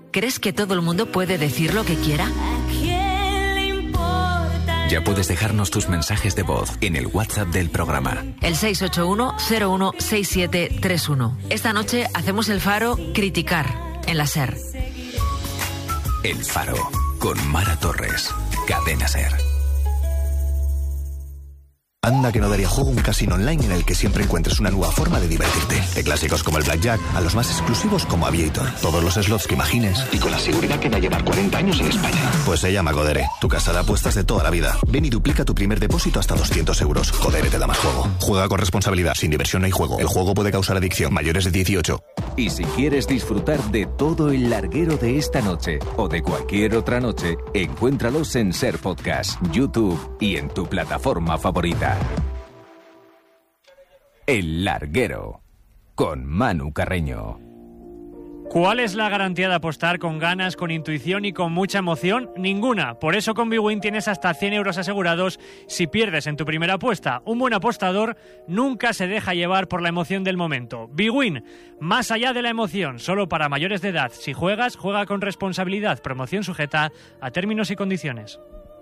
¿Crees que todo el mundo puede decir lo que quiera? Ya puedes dejarnos tus mensajes de voz en el WhatsApp del programa. El 681-016731. Esta noche hacemos el Faro Criticar en la SER. El Faro, con Mara Torres. Cadena SER. Anda que no daría juego un casino online en el que siempre encuentres una nueva forma de divertirte. De clásicos como el Blackjack a los más exclusivos como Aviator. Todos los slots que imagines y con la seguridad que va a llevar 40 años en España. Pues se llama Codere, tu casa de apuestas de toda la vida. Ven y duplica tu primer depósito hasta 200 euros. Codere te da más juego. Juega con responsabilidad, sin diversión no hay juego. El juego puede causar adicción. Mayores de 18. Y si quieres disfrutar de todo el larguero de esta noche o de cualquier otra noche, encuéntralos en SER Podcast, YouTube y en tu plataforma favorita. El Larguero, con Manu Carreño. ¿Cuál es la garantía de apostar con ganas, con intuición y con mucha emoción? Ninguna. Por eso con Bwin tienes hasta 100 euros asegurados si pierdes en tu primera apuesta. Un buen apostador nunca se deja llevar por la emoción del momento. Bwin, más allá de la emoción, solo para mayores de edad. Si juegas, juega con responsabilidad. Promoción sujeta a términos y condiciones.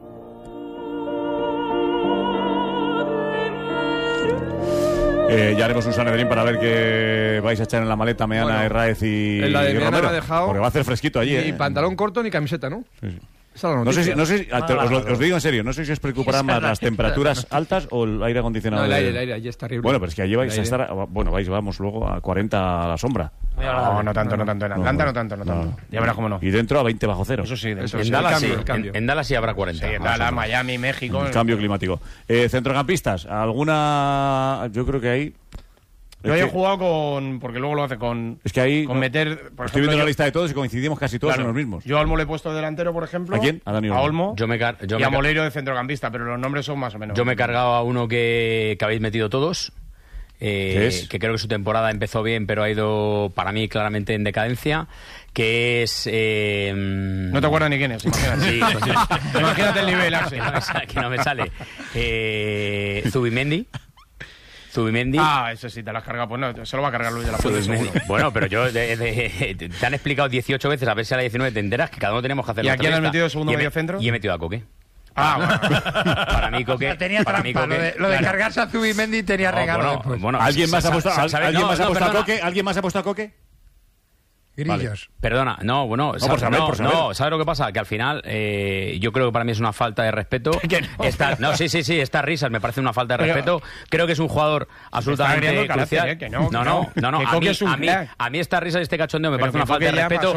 Ya haremos un Sanedrín para ver qué vais a echar en la maleta Meana, Herráez y en la de Meana Romero, me ha dejado porque va a hacer fresquito allí. Ni pantalón corto ni camiseta, ¿no? Sí, sí. Esa es la noticia. No sé, os digo en serio, no sé si os preocuparán más las temperaturas altas o el aire acondicionado. No, el aire, allí está terrible. Bueno, pero es que allí vais a estar, vamos luego a 40 a la sombra. No tanto. En Atlanta no tanto. Ya verás cómo no. Y dentro a 20 bajo cero. Eso sí, En Dallas sí. En Dallas sí habrá 40. Sí, en Dallas, Miami, México. El cambio climático. Centrocampistas, alguna... Yo creo que ahí... Yo he jugado con... Porque luego lo hace con... Es que ahí... Con meter... Por estoy viendo la lista de todos y coincidimos casi todos en los mismos. Yo a Olmo le he puesto delantero, por ejemplo. ¿A quién? A Olmo. Y a Moleiro de centrocampista, pero los nombres son más o menos. Yo me he cargado a uno que habéis metido todos. Que creo que su temporada empezó bien, pero ha ido, para mí, claramente en decadencia. Que es... No te acuerdas ni quién es, imagínate. Sí, pues, imagínate el nivel, Axel. Que no me sale. Zubimendi. Ah, eso sí, te lo has cargado. Pues no, se lo va a cargar Luis de la Fuente, seguro. Bueno, pero yo te han explicado 18 veces, a ver si a la 19 te enteras que cada uno tenemos que hacer. ¿Y a quién has metido de segundo medio centro? Y he metido a Coque. Bueno. Para mí Coque... Tenía trampa, lo de cargarse a Zubimendi tenía regalo. Bueno, ¿Alguien más ha puesto a Coque? ¿Alguien más ha puesto a Coque? Grillos. Vale. Perdona, por saber. ¿Sabes lo que pasa? Que al final yo creo que para mí es una falta de respeto. Estas risas me parece una falta de respeto. Creo que es un jugador absolutamente crucial. A mí esta risa y este cachondeo me parece una falta de respeto.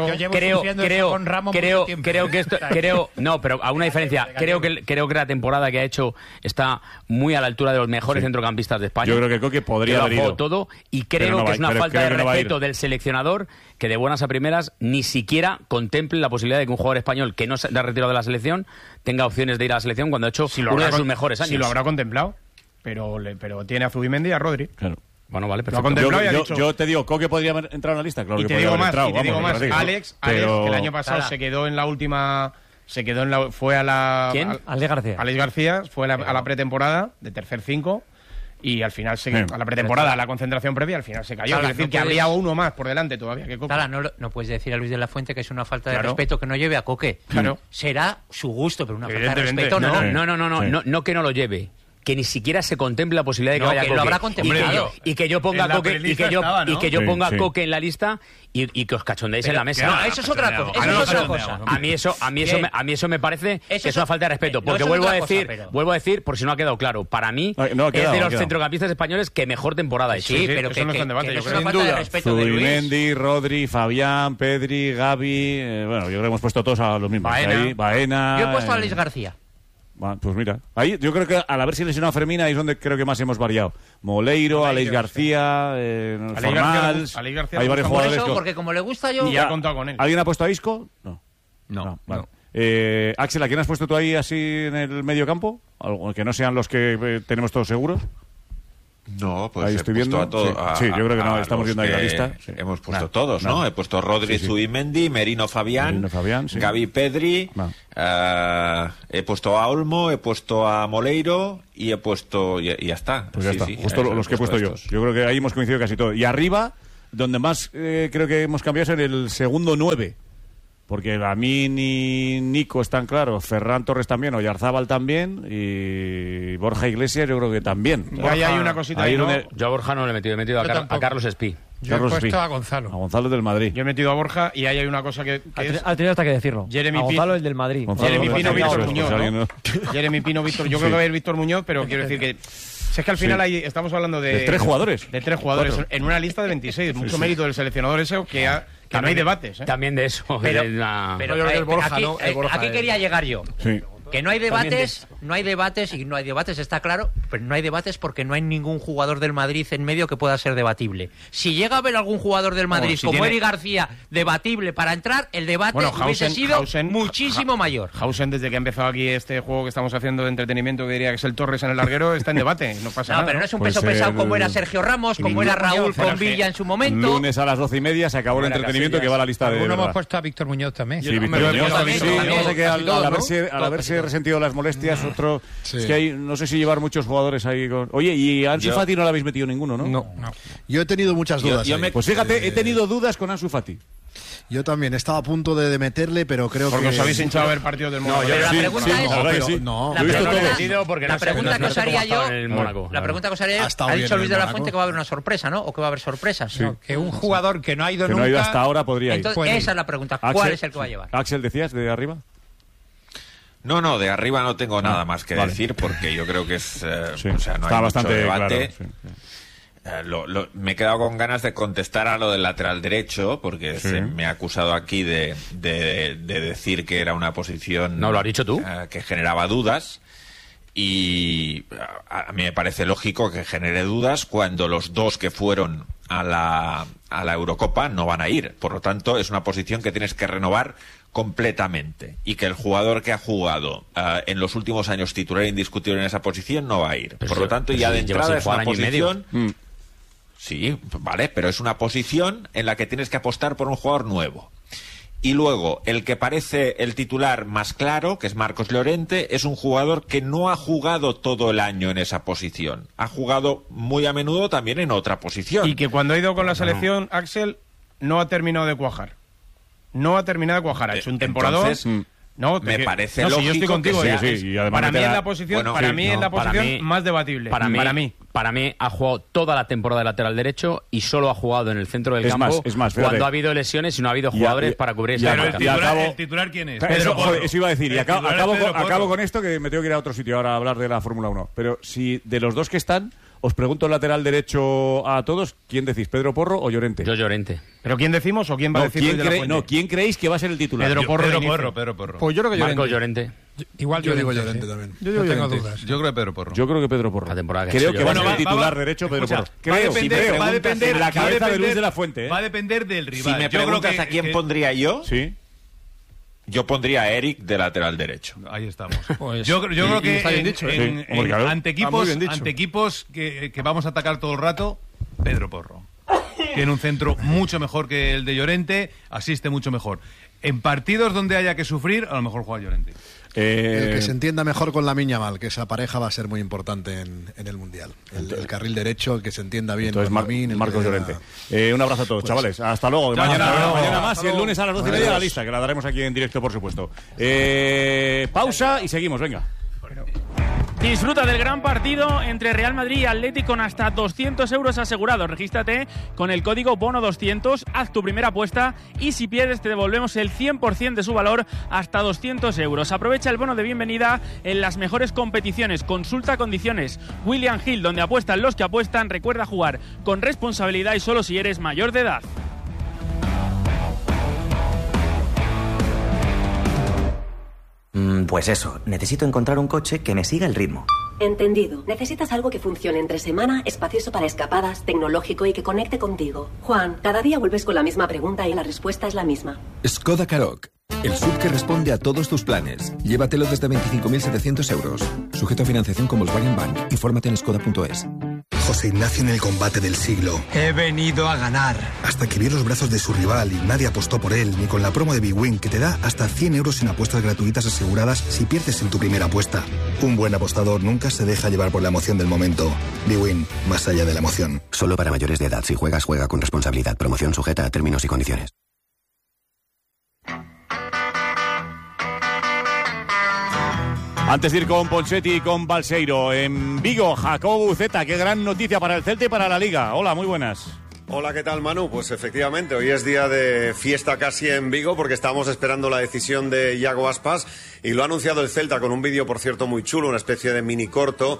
Creo que esto pero a una diferencia. Creo que la temporada que ha hecho está muy a la altura de los mejores centrocampistas de España. Yo creo que Coque podría haber ido todo y creo que es una falta de respeto del seleccionador que de buenas a primeras ni siquiera contemple la posibilidad de que un jugador español que no se ha retirado de la selección tenga opciones de ir a la selección cuando ha hecho uno de sus mejores años. Sí, lo habrá contemplado, pero tiene a Zubimendi y a Rodri. Claro. Bueno, vale, perfecto. Yo te digo, ¿Coque podría haber entrado en la lista? Claro y que te digo más, Alex, pero... que el año pasado se quedó en la última... Fue a la... ¿Quién? Alex García. Alex García fue a la pretemporada de tercer 5 y al final a la pretemporada, a la concentración previa, al final se cayó. Es decir, que habría uno más por delante todavía que Coque. No puedes decir a Luis de la Fuente que es una falta de respeto que no lleve a Coque. Claro. Será su gusto, pero una falta de respeto no que no lo lleve. Que ni siquiera se contemple la posibilidad de que vaya Coque. Lo habrá contemplado. Y que yo ponga a Coque ponga a Coque en la lista y que os cachondéis en la mesa. No, eso es otra cosa. A mí eso me parece que es una falta de respeto, porque vuelvo a decir por si no ha quedado claro, para mí es de los centrocampistas españoles que mejor temporada ha hecho. Sí, pero eso no está en debate, es una falta de respeto de Luis. Zubimendi, Rodri, Fabián, Pedri, Gavi, bueno, yo creo que hemos puesto todos a los mismos. Baena. Yo he puesto a Alex García. Pues mira, ahí yo creo que al haberse lesionado a Fermín ahí es donde creo que más hemos variado. Moleiro, Alex García, Fornals, hay varios jugadores. Por eso, porque como le gusta yo... Y ya he contado con él. ¿Alguien ha puesto a Isco? No. Vale. Axel, ¿a quién has puesto tú ahí así en el medio campo? ¿Algo que no sean los que tenemos todos seguros? No, pues ahí estoy viendo. Sí, yo creo que no, estamos viendo ahí la lista. Sí. Hemos puesto todos, ¿no? He puesto Rodri, Zubimendi, Merino Fabián, Gavi Pedri, he puesto a Olmo, he puesto a Moleiro y he puesto... y ya está. Pues ya está, justo los que he puesto yo. Yo creo que ahí hemos coincidido casi todos. Y arriba, donde más creo que hemos cambiado es en el segundo 9. Porque Lamín y Nico están claros, Ferran Torres también, Oyarzábal también, y Borja Iglesias yo creo que también. Ahí hay una cosita ahí, ¿no? Yo a Borja no le he metido a Carlos Espí. Yo he puesto a Gonzalo. A Gonzalo del Madrid. Yo he metido a Borja y ahí hay una cosa que ha tenido hasta que decirlo. Jeremy a Gonzalo, el del Madrid. Jeremy Pino, Víctor Muñoz, ¿no? Jeremy Pino, Víctor. Yo creo que va a ir Víctor Muñoz, pero quiero decir que... Si es que al final ahí estamos hablando de 3 jugadores. De 3 jugadores en una lista de 26. Mucho mérito del seleccionador ese que no hay debates. También de eso. Pero el Borja, aquí, ¿no? El Borja aquí quería llegar yo. Sí. Que no hay debates, y no hay debates, está claro, pero no hay debates porque no hay ningún jugador del Madrid en medio que pueda ser debatible. Si llega a haber algún jugador del Madrid como Eric García debatible para entrar, el debate hubiese sido muchísimo mayor. Hausen, desde que ha empezado aquí este juego que estamos haciendo de entretenimiento, que diría que es el Torres en el larguero, está en debate, no pasa nada. Pero no es un peso pesado como era Sergio Ramos, como era Raúl con Villa en su momento. Lunes a las 12:30 se acabó el entretenimiento que va a la lista de... Algunos hemos puesto a Víctor Muñoz también. Sí, Víctor Muñoz. Al haberse resentido las molestias, otro... Es que hay, no sé si llevar muchos jugadores ahí con... Oye, y a Ansu Fati no le habéis metido ninguno, ¿no? No. Yo he tenido muchas dudas. Pues fíjate, he tenido dudas con Ansu Fati. Yo también, estaba a punto de meterle, pero creo porque que... os habéis hinchado a ver partidos del Mónaco. Pero la pregunta es... La pregunta que os haría yo... La pregunta que os haría yo... Ha dicho Luis de la Fuente que va a haber una sorpresa, ¿no? O que va a haber sorpresas. No, que un jugador que no ha ido nunca... no ha ido hasta ahora podría ir. Entonces, esa es la pregunta. ¿Cuál es el que va a llevar? Axel, ¿decías de arriba? No, de arriba no tengo nada más que decir porque yo creo que es... o sea, no está hay bastante mucho debate. Claro, me he quedado con ganas de contestar a lo del lateral derecho porque se me ha acusado aquí de decir que era una posición... No, lo has dicho tú. Que generaba dudas. Y a mí me parece lógico que genere dudas cuando los dos que fueron a la Eurocopa no van a ir. Por lo tanto, es una posición que tienes que renovar completamente y que el jugador que ha jugado en los últimos años titular indiscutible en esa posición no va a ir. Por lo tanto, ya de entrada es una posición... Sí, vale, pero es una posición en la que tienes que apostar por un jugador nuevo. Y luego, el que parece el titular más claro, que es Marcos Llorente, es un jugador que no ha jugado todo el año en esa posición. Ha jugado muy a menudo también en otra posición. Y que cuando ha ido con la selección, Axel, no ha terminado de cuajar. Ha hecho un temporador... Entonces, me parece lógico. Si yo estoy contigo, y además para mí es la posición, más debatible. Para mí ha jugado toda la temporada de lateral derecho y solo ha jugado en el centro del campo cuando ha habido lesiones y no ha habido jugadores para cubrir esa marca. ¿El titular quién es? Eso iba a decir. Y acabo con esto, que me tengo que ir a otro sitio ahora a hablar de la Fórmula 1. Pero si de los dos que están... Os pregunto el lateral derecho a todos, ¿quién decís, Pedro Porro o Llorente? Yo Llorente. ¿Pero quién decimos o quién va a decir? ¿Quién creéis que va a ser el titular? Pedro Porro. Pues yo creo que Marco Llorente. Igual yo digo Llorente también. Yo tengo dudas. Yo creo que Pedro Porro. Yo creo que Pedro Porro. La temporada que creo que va a ser el titular derecho Pedro Porro. Va a depender de la cabeza de Luis de la Fuente. Va a depender del rival. Si me preguntas a quién pondría yo... Sí. Yo pondría a Eric de lateral derecho. Ahí estamos. Pues, yo creo que ante equipos que vamos a atacar todo el rato, Pedro Porro. Tiene un centro mucho mejor que el de Llorente, asiste mucho mejor. En partidos donde haya que sufrir, a lo mejor juega Llorente. El que se entienda mejor con Lamine Yamal, que esa pareja va a ser muy importante en el Mundial. El carril derecho, el que se entienda bien. Entonces, Marcos Llorente. Un abrazo a todos, chavales. Hasta luego. Mañana más y el lunes a las 12:30 la lista, que la daremos aquí en directo, por supuesto. Pausa y seguimos, venga. Disfruta del gran partido entre Real Madrid y Athletic con hasta 200 euros asegurados. Regístrate con el código BONO200, haz tu primera apuesta y si pierdes te devolvemos el 100% de su valor hasta 200 euros. Aprovecha el bono de bienvenida en las mejores competiciones. Consulta condiciones. William Hill, donde apuestan los que apuestan. Recuerda jugar con responsabilidad y solo si eres mayor de edad. Pues eso, necesito encontrar un coche que me siga el ritmo. Entendido. Necesitas algo que funcione entre semana, espacioso para escapadas, tecnológico y que conecte contigo. Juan, cada día vuelves con la misma pregunta y la respuesta es la misma. Skoda Karoq, el SUV que responde a todos tus planes. Llévatelo desde 25.700 euros. Sujeto a financiación con Volkswagen Bank. Infórmate en skoda.es. José Ignacio en el combate del siglo. He venido a ganar. Hasta que vio los brazos de su rival y nadie apostó por él, ni con la promo de Big Win, que te da hasta 100 euros en apuestas gratuitas aseguradas si pierdes en tu primera apuesta. Un buen apostador nunca se deja llevar por la emoción del momento. Big Win, más allá de la emoción. Solo para mayores de edad. Si juegas, juega con responsabilidad. Promoción sujeta a términos y condiciones. Antes de ir con Ponseti y con Balseiro, en Vigo, Jacobo Buceta, qué gran noticia para el Celta y para la Liga. Hola, muy buenas. Hola, ¿qué tal, Manu? Pues efectivamente, hoy es día de fiesta casi en Vigo porque estábamos esperando la decisión de Iago Aspas y lo ha anunciado el Celta con un vídeo, por cierto, muy chulo, una especie de mini corto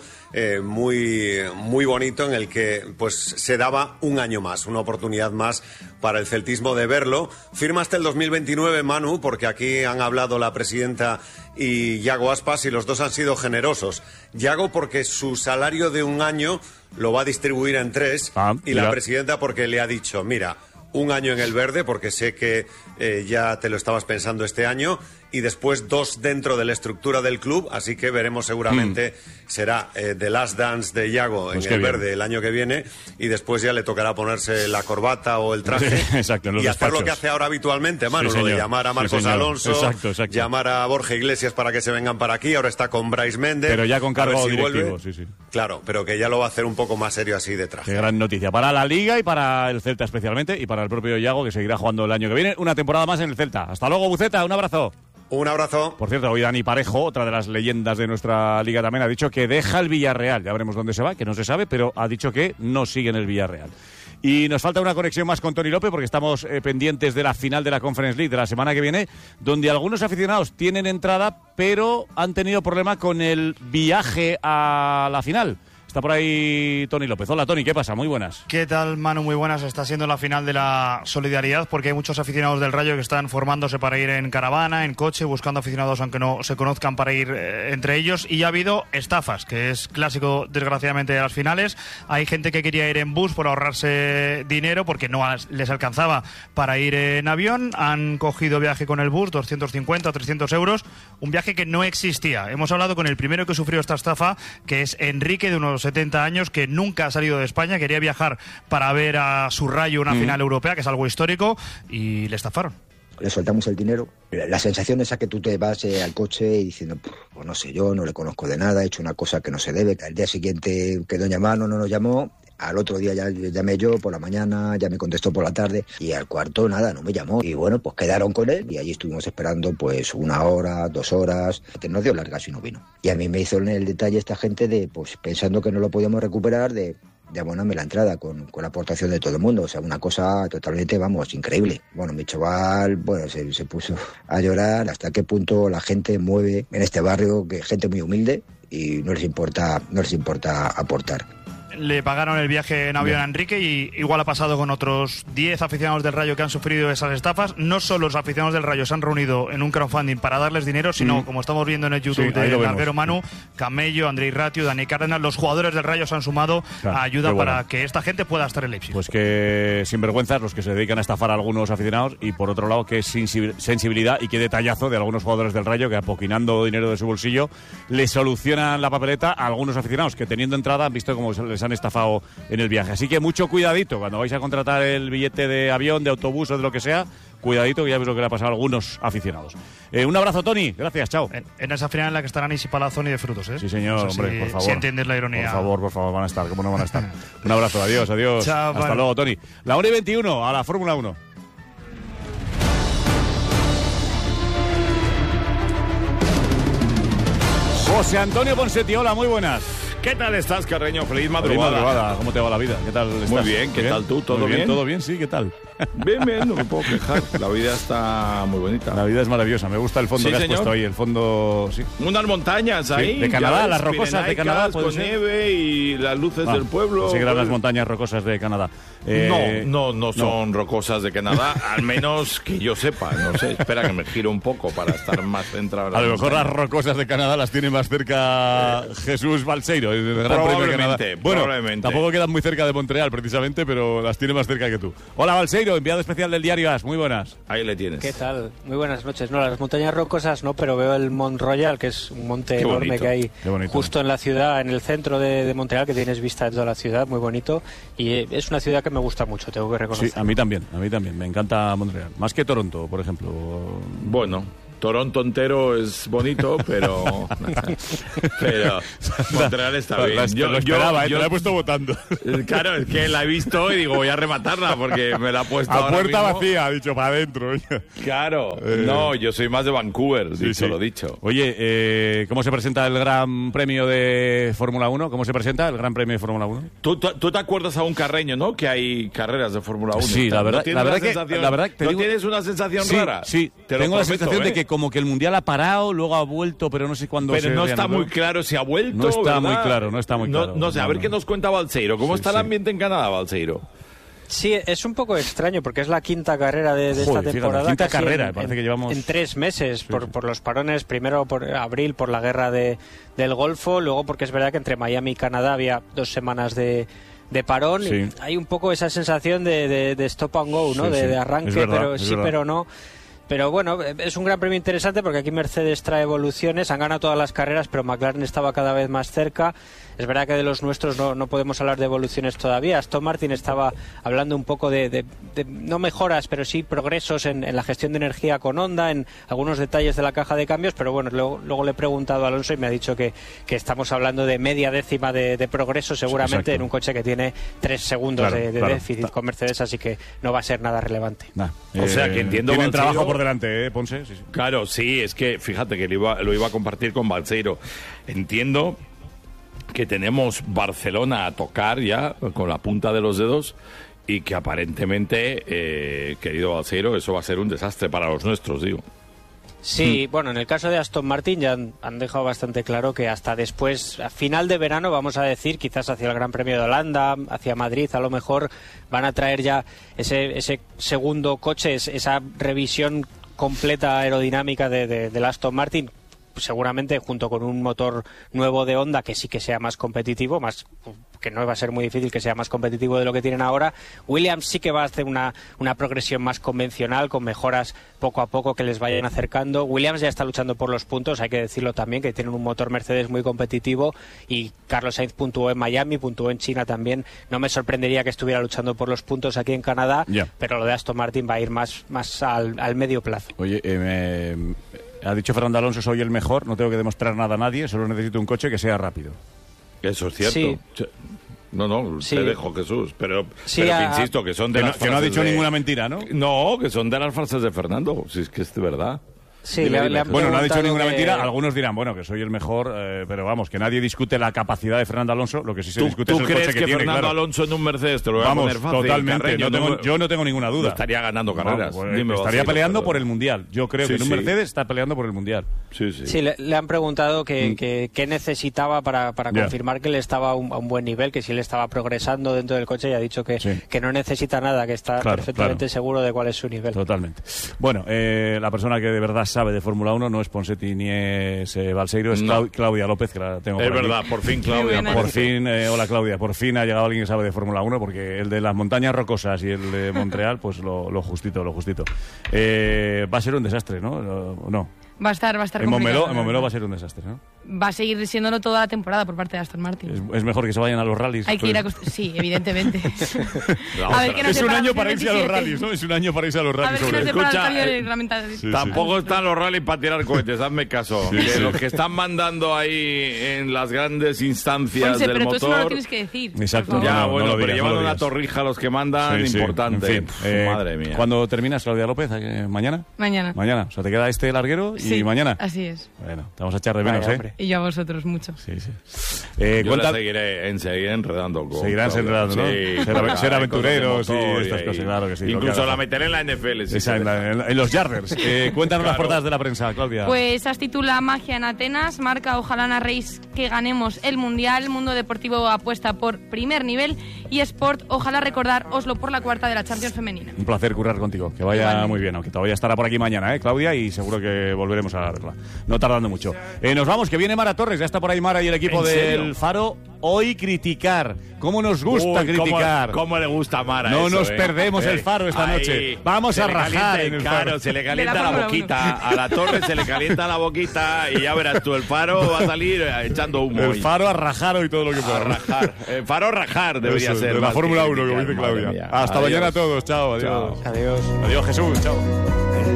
muy bonito en el que pues se daba un año más, una oportunidad más para el celtismo de verlo. Firma hasta el 2029, Manu, porque aquí han hablado la presidenta y Iago Aspas y los dos han sido generosos. Iago porque su salario de un año lo va a distribuir en 3 y la presidenta porque le ha dicho, mira, un año en el verde porque sé que ya te lo estabas pensando este año y después 2 dentro de la estructura del club, así que veremos seguramente será The Last Dance de Iago en el verde el año que viene y después ya le tocará ponerse la corbata o el traje exacto, y hacer lo que hace ahora habitualmente, Manu, lo de llamar a Marcos Alonso, llamar a Borja Iglesias para que se vengan para aquí, ahora está con Bryce Méndez. Pero ya con cargo directivo, Claro, pero que ya lo va a hacer un poco más serio así de traje. Qué gran noticia para la Liga y para el Celta especialmente y para el propio Iago que seguirá jugando el año que viene, una temporada más en el Celta. Hasta luego, Buceta, un abrazo. Un abrazo. Por cierto, hoy Dani Parejo, otra de las leyendas de nuestra liga también, ha dicho que deja el Villarreal. Ya veremos dónde se va, que no se sabe, pero ha dicho que no sigue en el Villarreal. Y nos falta una conexión más con Toni López porque estamos pendientes de la final de la Conference League de la semana que viene, donde algunos aficionados tienen entrada, pero han tenido problema con el viaje a la final. Está por ahí Toni López. Hola, Toni, ¿qué pasa? Muy buenas. ¿Qué tal, Manu? Muy buenas. Está siendo la final de la solidaridad porque hay muchos aficionados del Rayo que están formándose para ir en caravana, en coche, buscando aficionados aunque no se conozcan para ir entre ellos. Y ya ha habido estafas, que es clásico, desgraciadamente, de las finales. Hay gente que quería ir en bus por ahorrarse dinero porque no les alcanzaba para ir en avión. Han cogido viaje con el bus, 250 o 300 euros. Un viaje que no existía. Hemos hablado con el primero que sufrió esta estafa, que es Enrique, de unos 70 años, que nunca ha salido de España, quería viajar para ver a su Rayo una final europea, que es algo histórico, y le estafaron. Le soltamos el dinero. La sensación es a que tú te vas al coche y diciendo, pues no sé, yo no le conozco de nada, he hecho una cosa que no se debe. Al día siguiente quedó en llamar, no nos llamó. Al otro día ya llamé yo por la mañana, ya me contestó por la tarde y al cuarto nada, no me llamó. Y bueno, pues quedaron con él y allí estuvimos esperando pues 1 hora, 2 horas, que nos dio largas y no vino. Y a mí me hizo el detalle esta gente de, pues pensando que no lo podíamos recuperar, de abonarme la entrada con la aportación de todo el mundo. O sea, una cosa totalmente, vamos, increíble. Bueno, mi chaval, bueno, se puso a llorar hasta qué punto la gente mueve en este barrio, que gente muy humilde y no les importa aportar. Le pagaron el viaje en avión a Enrique y igual ha pasado con otros 10 aficionados del Rayo que han sufrido esas estafas. No solo los aficionados del Rayo se han reunido en un crowdfunding para darles dinero, sino, como estamos viendo en el YouTube de Larguero Manu, Camello, Andrei Ratio, Dani Cárdenas, los jugadores del Rayo se han sumado a ayuda para que esta gente pueda estar en Leipzig. Pues que sinvergüenzas los que se dedican a estafar a algunos aficionados y por otro lado que sensibilidad y qué detallazo de algunos jugadores del Rayo que apoquinando dinero de su bolsillo le solucionan la papeleta a algunos aficionados que teniendo entrada han visto cómo les han estafado en el viaje. Así que mucho cuidadito cuando vais a contratar el billete de avión, de autobús o de lo que sea. Cuidadito, que ya veis lo que le ha pasado a algunos aficionados. Un abrazo, Toni. Gracias, chao. En esa final en la que estarán Isi Palazón y de Frutos, ¿eh? Sí, señor, hombre, por favor. Si entiendes la ironía. Por favor, van a estar. ¿Cómo no van a estar? Un abrazo, adiós. Chao, hasta luego, Toni. La 1:21 a la Fórmula 1. José Antonio Ponseti, hola, muy buenas. ¿Qué tal estás, Carreño? Feliz madrugada. ¿Cómo te va la vida? ¿Qué tal estás? Muy bien, ¿qué tal tú? ¿Todo bien? ¿Todo bien? Sí, ¿qué tal? Bien, no me puedo quejar. La vida está muy bonita. La vida es maravillosa. Me gusta el fondo que has puesto ahí. El fondo, sí. Unas montañas ahí. De Canadá, las rocosas de Canadá. Con nieve y las luces del pueblo. Sí, que eran las montañas rocosas de Canadá. No son rocosas de Canadá, al menos que yo sepa. No sé, espera que me giro un poco para estar más centrado. A lo mejor las rocosas de Canadá las tiene más cerca Jesús Balseiro. Probablemente. Bueno, tampoco quedan muy cerca de Montreal, precisamente, pero las tiene más cerca que tú. Hola, Balseiro, enviado especial del diario AS. Muy buenas. Ahí le tienes. ¿Qué tal? Muy buenas noches. No, las montañas rocosas no, pero veo el Mont Royal, que es un monte enorme que hay justo en la ciudad, en el centro de Montreal, que tienes vista de toda la ciudad, muy bonito. Y es una ciudad que me gusta mucho, tengo que reconocer. Sí, a mí también. Me encanta Montreal. Más que Toronto, por ejemplo. Bueno. Toronto entero es bonito, pero Montreal está bien. Yo lo esperaba, te la he puesto votando. Claro, es que la he visto y digo, voy a rematarla porque me la he puesto a puerta mismo. Vacía, ha dicho, para adentro. Claro, no, yo soy más de Vancouver, lo dicho. Oye, ¿cómo se presenta el Gran Premio de Fórmula 1? ¿Cómo se presenta el Gran Premio de Fórmula 1? ¿Tú te acuerdas a un Carreño, ¿no? Que hay carreras de Fórmula 1. Sí, la verdad, ¿No tienes una sensación rara? Sí, tengo la sensación de que como que el Mundial ha parado, luego ha vuelto, pero no sé cuándo. Pero no está muy claro si ha vuelto. No está muy claro. No sé, a ver qué nos cuenta Balseiro. ¿Cómo está el ambiente en Canadá, Balseiro? Sí, es un poco extraño porque es la quinta carrera de esta temporada. Fíjate, quinta carrera, parece que llevamos... En 3 meses, por los parones, primero por abril, por la guerra del Golfo, luego porque es verdad que entre Miami y Canadá había 2 semanas de parón. Y hay un poco esa sensación de stop and go, ¿no? De arranque, pero no. Pero bueno, es un gran premio interesante porque aquí Mercedes trae evoluciones, han ganado todas las carreras, pero McLaren estaba cada vez más cerca. Es verdad que de los nuestros no podemos hablar de evoluciones todavía. Aston Martin estaba hablando un poco de no mejoras, pero sí progresos en la gestión de energía con Honda, en algunos detalles de la caja de cambios, pero bueno, luego le he preguntado a Alonso y me ha dicho que estamos hablando de media décima de progreso seguramente en un coche que tiene 3 segundos de déficit con Mercedes, así que no va a ser nada relevante. O sea, que entiendo... Tienen trabajo por delante, Ponce. Sí. Claro, sí, es que fíjate que lo iba a compartir con Balseiro. Entiendo que tenemos Barcelona a tocar ya con la punta de los dedos y que aparentemente, querido Balseiro, eso va a ser un desastre para los nuestros, digo. Sí, bueno, en el caso de Aston Martin ya han dejado bastante claro que hasta después, a final de verano, vamos a decir, quizás hacia el Gran Premio de Holanda, hacia Madrid, a lo mejor van a traer ya ese segundo coche, esa revisión completa aerodinámica del Aston Martin, seguramente junto con un motor nuevo de Honda que sí que sea más competitivo, que no va a ser muy difícil que sea más competitivo de lo que tienen ahora. Williams sí que va a hacer una progresión más convencional, con mejoras poco a poco que les vayan acercando. Williams ya está luchando por los puntos, hay que decirlo también, que tienen un motor Mercedes muy competitivo, y Carlos Sainz puntuó en Miami, puntuó en China también. No me sorprendería que estuviera luchando por los puntos aquí en Canadá, pero lo de Aston Martin va a ir más al medio plazo. Oye, ha dicho Fernando Alonso, soy el mejor, no tengo que demostrar nada a nadie, solo necesito un coche que sea rápido. Eso es cierto. Sí. No, te dejo, Jesús, pero que insisto, que son de que no ha dicho ninguna mentira, ¿no? No, que son de las frases de Fernando, si es que es de verdad. Sí, bueno, no ha dicho ninguna mentira. Algunos dirán, bueno, que soy el mejor, pero vamos, que nadie discute la capacidad de Fernando Alonso. Lo que sí se discute es el coche que tiene. ¿Tú crees que Fernando Alonso en un Mercedes te lo va a poner fácil? Totalmente. Yo no tengo ninguna duda. Estaría ganando carreras. Estaría peleando por el Mundial. Yo creo que en un Mercedes está peleando por el Mundial. Sí, le han preguntado qué necesitaba para confirmar que él estaba a un buen nivel, que si él estaba progresando dentro del coche, y ha dicho que no necesita nada, que está perfectamente seguro de cuál es su nivel. Totalmente. Bueno, la persona que de verdad sabe de Fórmula 1 no es Ponsetti ni es Balseiro, es Claudia López, que la tengo por aquí. Es verdad, por fin Claudia. Por fin, hola Claudia, por fin ha llegado alguien que sabe de Fórmula 1, porque el de las montañas rocosas y el de Montreal, pues lo justito. Va a ser un desastre, ¿no? No. Va a estar en complicado. En Montmeló va a ser un desastre, ¿no? Va a seguir siéndolo toda la temporada por parte de Aston Martin. Es mejor que se vayan a los rallies. Hay que ir sí, evidentemente. Es un año para irse a los rallies, ¿no? Es un año para irse a los rallies. Escucha, tampoco están los rallies para tirar cohetes, hazme caso. Que los que están mandando ahí en las grandes instancias del pero motor... Tú eso no lo tienes que decir. Exacto. Ya, bueno, pero llevan una torrija los que mandan, importante. En fin, madre mía. ¿Cuándo terminas, Claudia López? ¿Mañana? Mañana. O sea, te queda este larguero y mañana. Así es. Bueno, te vamos a echar de menos, ¿eh? Y yo a vosotros mucho. Sí. Yo la seguiré enredando. Seguirán enredando, ¿no? Sí, ser aventureros y estas cosas, claro que sí. Incluso la meteré en la NFL. En los Yarders. Cuéntanos las portadas de la prensa, Claudia. Pues as titula Magia en Atenas, marca ojalá narréis que ganemos el Mundial, Mundo Deportivo apuesta por primer nivel, y Sport, ojalá recordar Oslo por la cuarta de la Champions femenina. Un placer currar contigo, que vaya muy bien, aunque todavía estará por aquí mañana, Claudia, y seguro que volveremos a verla. No tardando mucho. Nos vamos, que viene Mara Torres, ya está por ahí Mara y el equipo del Faro. Hoy criticar. ¿Cómo nos gusta criticar? ¿Cómo le gusta a Mara No eso, nos perdemos el Faro esta noche. Vamos a rajar en el Faro. Claro, se le calienta la boquita. A la Torre se le calienta la boquita y ya verás tú, el Faro va a salir echando humo. El Faro a rajar hoy todo lo que pueda. A rajar. El Faro a rajar debería ser. De la Fórmula 1, como dice Claudia. Hasta mañana a todos. Chao, adiós. Adiós. Adiós, Jesús. Chao.